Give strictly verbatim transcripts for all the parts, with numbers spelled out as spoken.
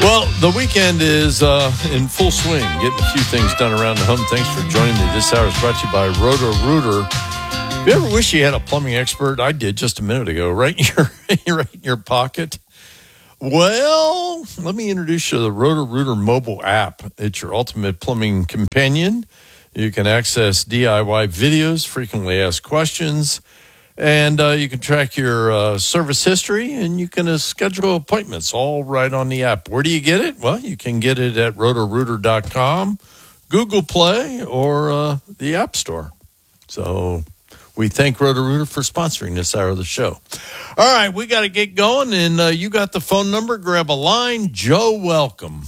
Well, the weekend is uh, in full swing, getting a few things done around the home. Thanks for joining me. This hour is brought to you by Roto-Rooter. If you ever wish you had a plumbing expert, I did just a minute ago, right in your, right in your pocket. Well, let me introduce you to the Roto-Rooter mobile app. It's your ultimate plumbing companion. You can access D I Y videos, frequently asked questions, and uh, you can track your uh, service history, and you can uh, schedule appointments all right on the app. Where do you get it? Well, you can get it at roto rooter dot com, Google Play, or uh, the App Store. So we thank Roto-Rooter for sponsoring this hour of the show. All right, we got to get going, and uh, you got the phone number. Grab a line. Joe, welcome.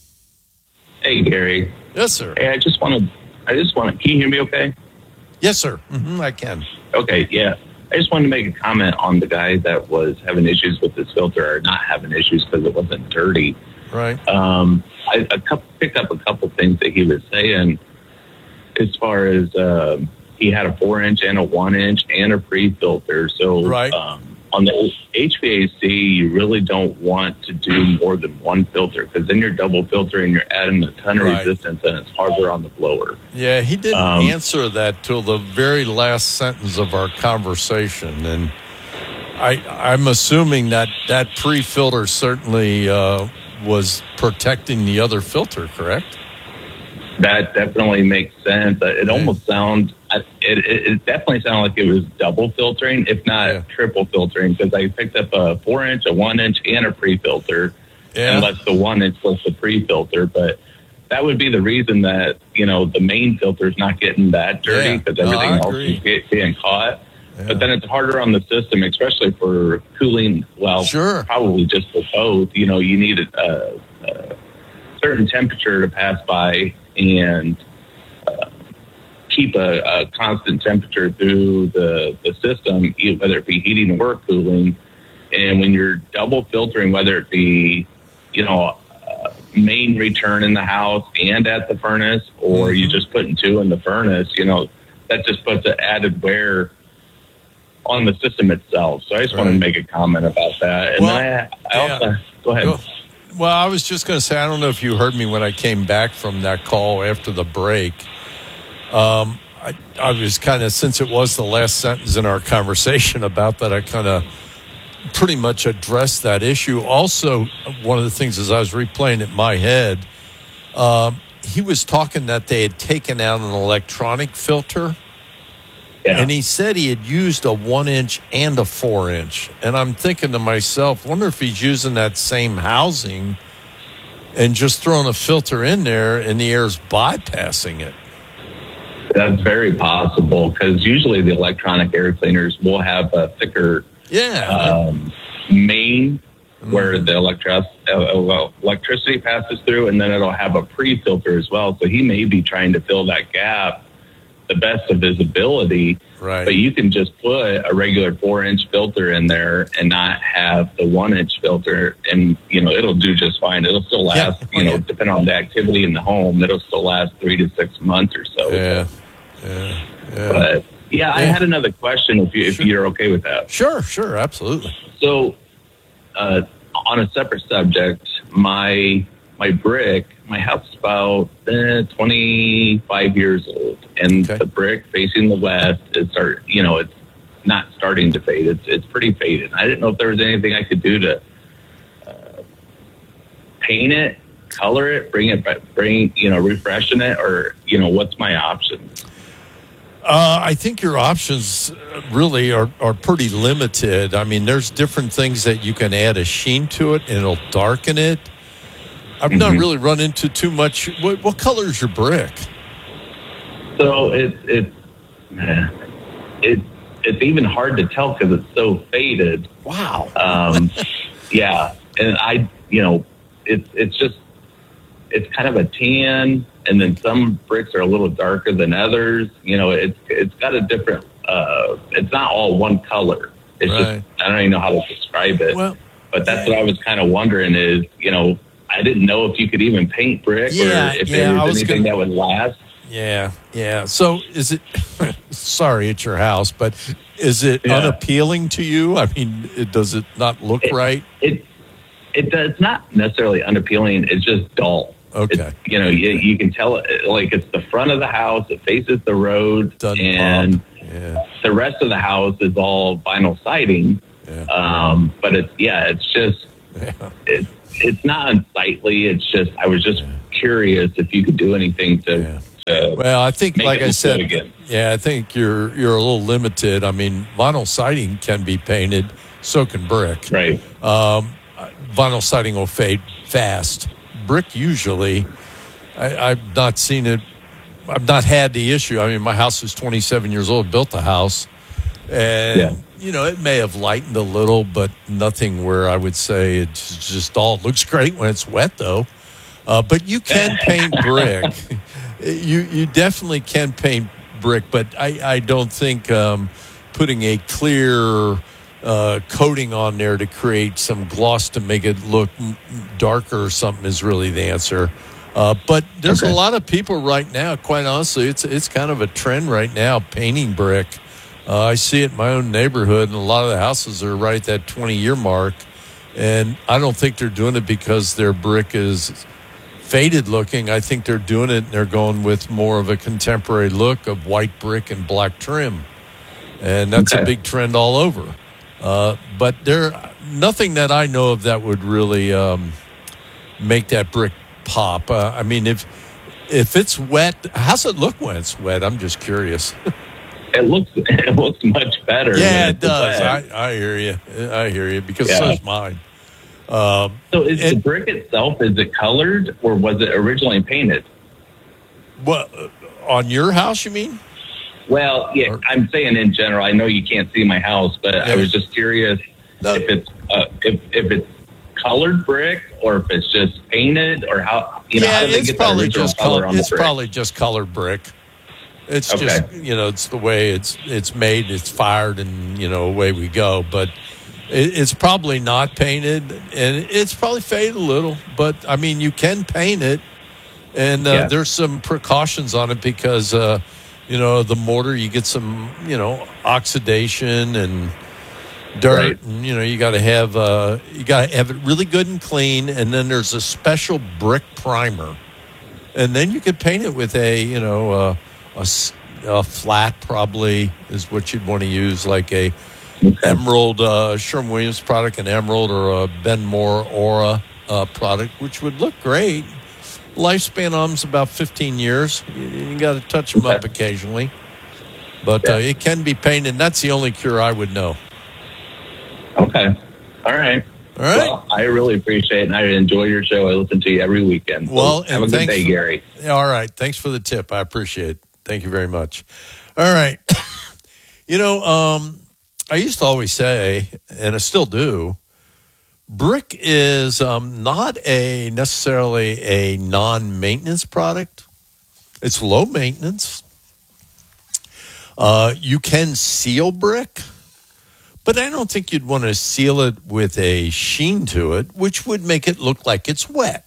Hey, Gary. Yes, sir. Hey, I just want to, I just want to, can you hear me okay? Yes, sir. Mm-hmm, I can. Okay, yeah. I just wanted to make a comment on the guy that was having issues with his filter, or not having issues because it wasn't dirty. Right. Um, I, I couple, picked up a couple things that he was saying as far as uh, he had a four inch and a one inch and a pre-filter. So right. um, on the H V A C, you really don't want to do more than one filter, because then you're double filtering, you're adding a ton of right. resistance, and it's harder on the blower. Yeah, he didn't um, answer that till the very last sentence of our conversation, and I, I'm assuming that that pre-filter certainly uh, was protecting the other filter, correct? That definitely makes sense. It almost sounds, it, it, it definitely sounded like it was double filtering, if not yeah. triple filtering, because I picked up a four inch, a one inch, and a pre-filter, yeah. unless the one inch was the pre-filter. But that would be the reason that, you know, the main filter is not getting that dirty, because yeah. everything no, else is get, being caught. Yeah. But then it's harder on the system, especially for cooling. Well, sure. probably just for both. You know, you need a, a certain temperature to pass by and uh, keep a, a constant temperature through the, the system, whether it be heating or cooling. And when you're double filtering, whether it be, you know, uh, main return in the house and at the furnace, or mm-hmm. you just putting two in the furnace, you know, that just puts an added wear on the system itself. So I just right. wanted to make a comment about that. And well, then I, I yeah. also, go ahead. Go. Well, I was just going to say, I don't know if you heard me when I came back from that call after the break. Um, I, I was kind of, since it was the last sentence in our conversation about that, I kind of pretty much addressed that issue. Also, one of the things as I was replaying it in my head, um, he was talking that they had taken out an electronic filter. Yeah. And he said he had used a one inch and a four inch. And I'm thinking to myself, wonder if he's using that same housing and just throwing a filter in there and the air's bypassing it. That's very possible, because usually the electronic air cleaners will have a thicker yeah. um, main mm. where the electric, uh, electricity passes through, and then it'll have a pre-filter as well. So he may be trying to fill that gap the best of his ability, right. but you can just put a regular four inch filter in there and not have the one inch filter, and you know it'll do just fine. It'll still last, yeah. you know, depending on the activity in the home, it'll still last three to six months or so. Yeah, yeah, yeah. But yeah, I yeah. had another question if you if sure. you're okay with that. Sure, sure, absolutely. So, uh, on a separate subject, my my brick, my house is about eh, twenty-five years old, and okay. the brick facing the west is start, you know, it's not starting to fade. It's it's pretty faded. I didn't know if there was anything I could do to uh, paint it, color it, bring it, bring you know, refreshing it, or you know, what's my options? Uh, I think your options really are, are pretty limited. I mean, there's different things that you can add a sheen to it, and it'll darken it. I've not really run into too much. What, what color is your brick? So it's it, it it's even hard to tell because it's so faded. Wow. Um, yeah, and I, you know, it's it's just it's kind of a tan, and then some bricks are a little darker than others. You know, it's it's got a different. Uh, it's not all one color. It's right. just I don't even know how to describe it. Well, but that's yeah. what I was kind of wondering is, you know, I didn't know if you could even paint brick yeah, or if yeah, there was, was anything gonna, that would last. Yeah, yeah. So is it, sorry, it's your house, but is it yeah. unappealing to you? I mean, it, does it not look it, right? It it does, it's not necessarily unappealing. It's just dull. Okay. It's, you know, you, you can tell it, like it's the front of the house. It faces the road, Doesn't and yeah. the rest of the house is all vinyl siding. Yeah. Um, but it's yeah, it's just Yeah. it's it's not unsightly. It's just I was just curious if you could do anything to. Yeah. to Well, I think, make like it I look said, good again. yeah, I think you're you're a little limited. I mean, vinyl siding can be painted, so can brick. Right. Um, vinyl siding will fade fast. Brick usually, I, I've not seen it. I've not had the issue. I mean, my house is twenty-seven years old. Built the house, and Yeah. you know, it may have lightened a little, but nothing where I would say it's just all it looks great when it's wet, though. Uh, but you can paint brick. You you definitely can paint brick, but I, I don't think um, putting a clear uh, coating on there to create some gloss to make it look darker or something is really the answer. Uh, but there's Okay. a lot of people right now, quite honestly, it's it's kind of a trend right now, painting brick. Uh, I see it in my own neighborhood, and a lot of the houses are right at that twenty-year mark. And I don't think they're doing it because their brick is faded looking. I think they're doing it and they're going with more of a contemporary look of white brick and black trim. And that's Okay. a big trend all over. Uh, but there, nothing that I know of that would really um, make that brick pop. Uh, I mean, if if it's wet, how's it look when it's wet? I'm just curious. It looks it looks much better. Yeah, when it it's does. wet. I, I hear you. I hear you because Yeah. so's mine. Um, So is the and- brick itself, is it colored or was it originally painted? what uh, on your house? You mean? Well, yeah, Or- I'm saying in general. I know you can't see my house, but Yeah. I was just curious No. if it's uh, if if it's colored brick or if it's just painted or how you know how yeah, did they it's get the probably original just color color. on the It's brick? probably just colored brick. It's Okay. just you know, it's the way it's it's made. It's fired, and you know, away we go. But it, it's probably not painted, and it's probably faded a little. But I mean, you can paint it, and uh, Yeah. there's some precautions on it because uh, you know the mortar. You get some you know oxidation and dirt, Right. and you know you got to have uh, you got to have it really good and clean. And then there's a special brick primer. And then you could paint it with a, you know, uh, a, s- a flat probably is what you'd want to use, like a Okay. Emerald, uh, Sherwin-Williams product, an Emerald or a Benmore Aura uh, product, which would look great. Lifespan on them's about fifteen years. You, you got to touch them up Okay. occasionally. But uh, Yeah. it can be painted. And that's the only cure I would know. Okay. All right. All right. Well, I really appreciate it, and I enjoy your show. I listen to you every weekend. So Well, have a and good thanks day, for- Gary. All right. Thanks for the tip. I appreciate it. Thank you very much. All right. You know, um, I used to always say, and I still do, brick is um, not a necessarily a non-maintenance product. It's low maintenance. Uh, you can seal brick, but I don't think you'd want to seal it with a sheen to it, which would make it look like it's wet.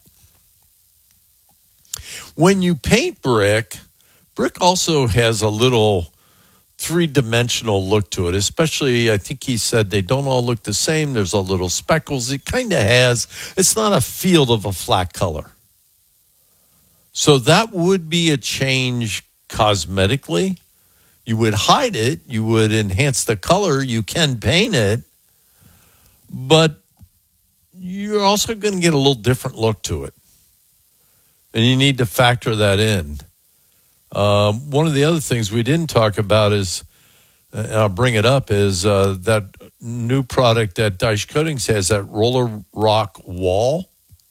When you paint brick, brick also has a little three-dimensional look to it, especially, I think he said they don't all look the same. There's a little speckles. It kind of has, it's not a field of a flat color. So that would be a change cosmetically. You would hide it. You would enhance the color. You can paint it. But you're also going to get a little different look to it. And you need to factor that in. Um, one of the other things we didn't talk about is, and I'll bring it up, is uh, that new product that Dyche Coatings has, that Roller Rock Wall.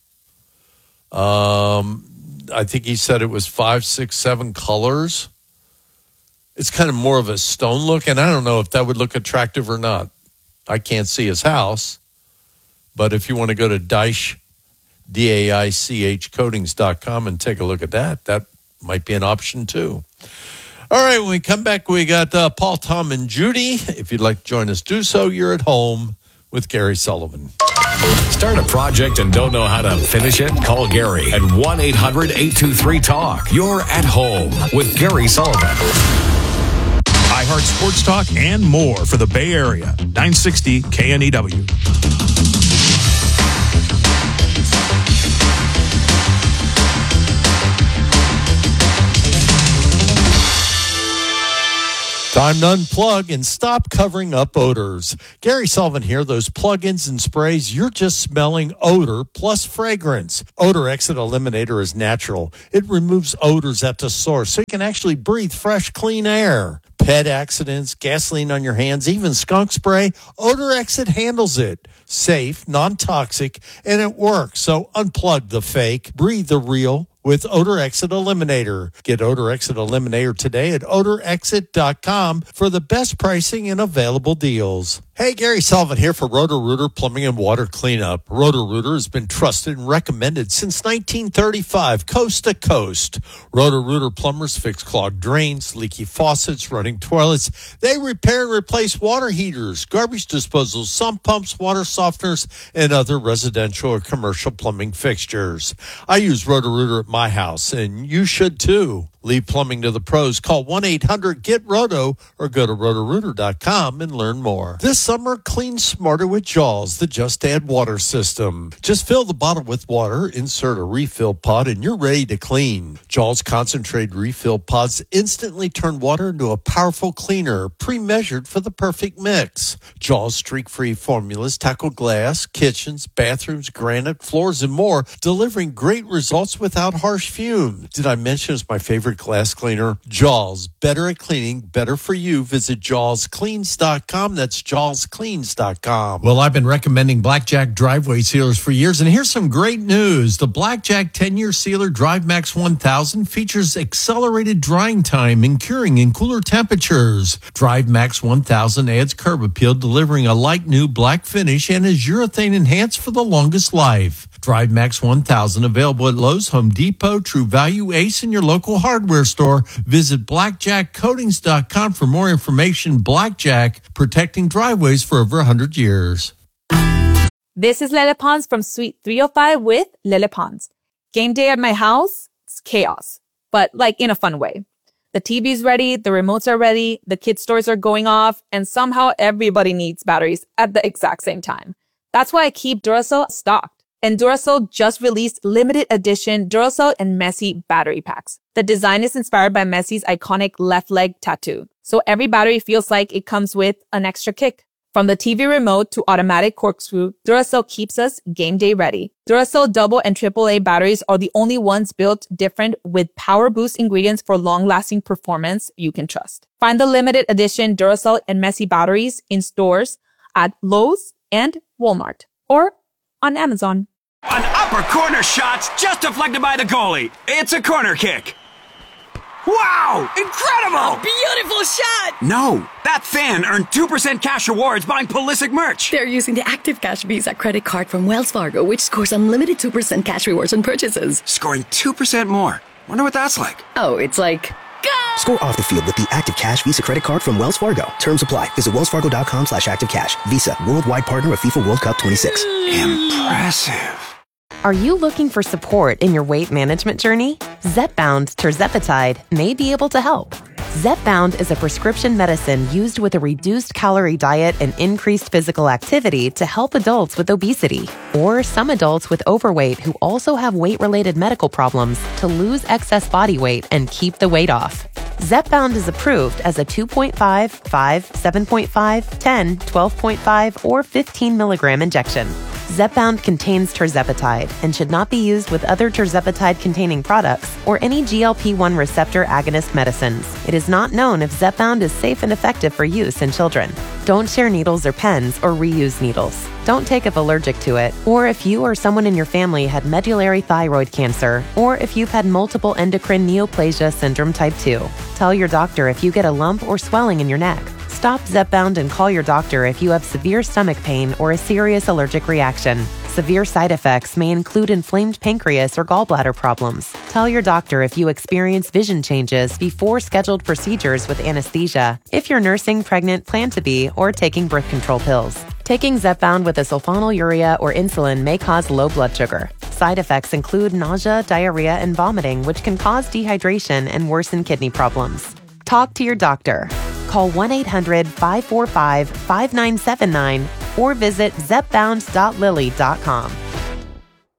Um, I think he said it was five, six, seven colors. It's kind of more of a stone look, and I don't know if that would look attractive or not. I can't see his house, but if you want to go to Dyche, D A I C H coatings dot com and take a look at that, that might be an option too. All right, when we come back, we got uh, Paul, Tom, and Judy. If you'd like to join us, do so. You're at home with Gary Sullivan. Start a project and don't know how to finish it? Call Gary at one eight hundred eight two three talk. You're at home with Gary Sullivan. iHeart Sports Talk and more for the Bay Area. nine sixty K N E W. Time to unplug and stop covering up odors. Gary Sullivan here. Those plug-ins and sprays, you're just smelling odor plus fragrance. Odor Exit Eliminator is natural. It removes odors at the source so you can actually breathe fresh, clean air. Pet accidents, gasoline on your hands, even skunk spray, Odor Exit handles it. Safe, non-toxic, and it works. So unplug the fake, breathe the real with Odor Exit Eliminator. Get Odor Exit Eliminator today at odor exit dot com for the best pricing and available deals. Hey, Gary Sullivan here for Roto-Rooter Plumbing and Water Cleanup. Roto-Rooter has been trusted and recommended since nineteen thirty-five, coast to coast. Roto-Rooter plumbers fix clogged drains, leaky faucets, running toilets. They repair and replace water heaters, garbage disposals, sump pumps, water softeners, and other residential or commercial plumbing fixtures. I use Roto-Rooter at my house, and you should too. Leave plumbing to the pros. Call one eight hundred get roto or go to roto rooter dot com and learn more. This summer, clean smarter with Jaws, the Just Add Water system. Just fill the bottle with water, insert a refill pod, and you're ready to clean. Jaws concentrated refill pods instantly turn water into a powerful cleaner, pre-measured for the perfect mix. Jaws streak-free formulas tackle glass, kitchens, bathrooms, granite, floors, and more, delivering great results without harsh fumes. Did I mention it's my favorite glass cleaner? Jaws, better at cleaning, better for you. Visit jaws cleans dot com. That's jaws cleans dot com. Well, I've been recommending Blackjack driveway sealers for years, and here's some great news. The Blackjack ten-year sealer Drive Max one thousand features accelerated drying time and curing in cooler temperatures. Drive Max one thousand adds curb appeal, delivering a light new black finish, and is urethane enhanced for the longest life. Drive Max one thousand available at Lowe's, Home Depot, True Value, Ace, and your local hardware store. Visit blackjack coatings dot com for more information. Blackjack, protecting driveways for over one hundred years. This is Lele Pons from Suite three oh five with Lele Pons. Game day at my house, it's chaos, but like in a fun way. The T V's ready, the remotes are ready, the kids' toys are going off, and somehow everybody needs batteries at the exact same time. That's why I keep Duracell stocked. And Duracell just released limited edition Duracell and Messi battery packs. The design is inspired by Messi's iconic left leg tattoo, so every battery feels like it comes with an extra kick. From the T V remote to automatic corkscrew, Duracell keeps us game day ready. Duracell double and triple A batteries are the only ones built different with power boost ingredients for long-lasting performance you can trust. Find the limited edition Duracell and Messi batteries in stores at Lowe's and Walmart or on Amazon. An upper corner shot's just deflected by the goalie. It's a corner kick. Wow! Incredible! Beautiful shot! No, that fan earned two percent cash rewards buying Pulisic merch. They're using the Active Cash Visa credit card from Wells Fargo, which scores unlimited two percent cash rewards on purchases. Scoring two percent more. Wonder what that's like. Oh, it's like... Go! Score off the field with the Active Cash Visa credit card from Wells Fargo. Terms apply. Visit wellsfargo.com slash active cash. Visa, worldwide partner of FIFA World Cup twenty-six. Impressive. Are you looking for support in your weight management journey? Zepbound tirzepatide may be able to help. Zepbound is a prescription medicine used with a reduced calorie diet and increased physical activity to help adults with obesity or some adults with overweight who also have weight-related medical problems to lose excess body weight and keep the weight off. Zepbound is approved as a two point five, five, seven point five, ten, twelve point five, or fifteen milligram injection. Zepbound contains tirzepatide and should not be used with other tirzepatide-containing products or any G L P one receptor agonist medicines. It is not known if Zepbound is safe and effective for use in children. Don't share needles or pens or reuse needles. Don't take if allergic to it, or if you or someone in your family had medullary thyroid cancer, or if you've had multiple endocrine neoplasia syndrome type two. Tell your doctor if you get a lump or swelling in your neck. Stop Zepbound and call your doctor if you have severe stomach pain or a serious allergic reaction. Severe side effects may include inflamed pancreas or gallbladder problems. Tell your doctor if you experience vision changes before scheduled procedures with anesthesia, if you're nursing, pregnant, plan to be, or taking birth control pills. Taking Zepbound with a sulfonylurea or insulin may cause low blood sugar. Side effects include nausea, diarrhea, and vomiting, which can cause dehydration and worsen kidney problems. Talk to your doctor. Call one eight hundred, five four five, five nine seven nine or visit zepbound dot lilly dot com.